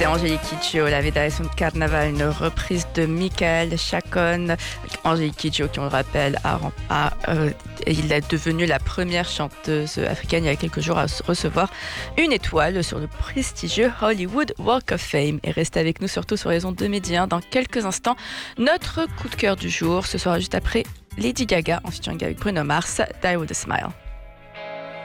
C'était Angélique Kidjo, La Vida es un Carnaval, une reprise de Michael Chacon. Angélique Kidjo, qui on le rappelle, il est devenu la première chanteuse africaine il y a quelques jours à recevoir une étoile sur le prestigieux Hollywood Walk of Fame. Et restez avec nous surtout sur les ondes de Midi 1 dans quelques instants. Notre coup de cœur du jour, ce sera juste après Lady Gaga en featuring avec Bruno Mars, Die With A Smile.